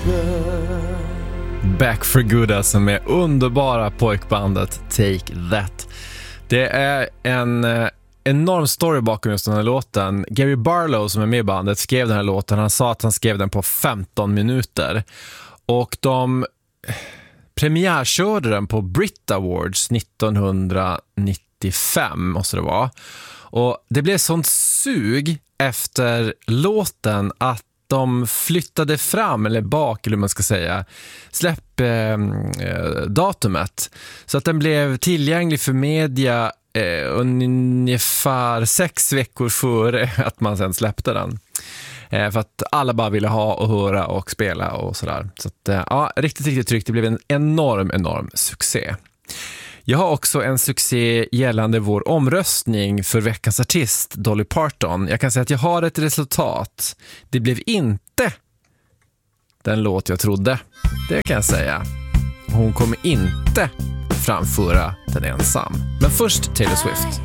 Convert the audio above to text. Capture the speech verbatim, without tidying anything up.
Back for Good, alltså, med underbara pojkbandet Take That. Det är en eh, enorm story bakom just den här låten. Gary Barlow, som är med i bandet, skrev den här låten. Han sa att han skrev den på femton minuter. Och de premiärkörde den på Brit Awards nittonhundranittiofem, måste det vara. Och det blev sånt sug efter låten att de flyttade fram, eller bak, eller hur man ska säga, släpp eh, datumet. Så att den blev tillgänglig för media eh, ungefär sex veckor före att man sen släppte den. Eh, för att alla bara ville ha och höra och spela och sådär. Så att, eh, ja, riktigt, riktigt tryggt. Det blev en enorm, enorm succé. Jag har också en succé gällande vår omröstning för veckans artist, Dolly Parton. Jag kan säga att jag har ett resultat. Det blev inte den låt jag trodde. Det kan jag säga. Hon kommer inte framföra den ensam. Men först Taylor Swift.